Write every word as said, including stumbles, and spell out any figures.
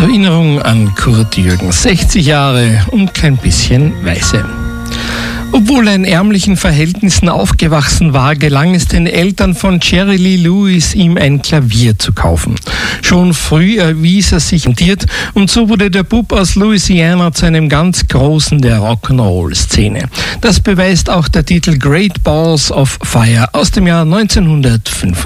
Zur Erinnerung an Kurt Jürgens, sechzig Jahre und kein bisschen Weise. Obwohl er in ärmlichen Verhältnissen aufgewachsen war, gelang es den Eltern von Jerry Lee Lewis, ihm ein Klavier zu kaufen. Schon früh erwies er sich talentiert und so wurde der Bub aus Louisiana zu einem ganz Großen der Rock'n'Roll-Szene. Das beweist auch der Titel Great Balls of Fire aus dem Jahr neunzehnhundertfünfundachtzig.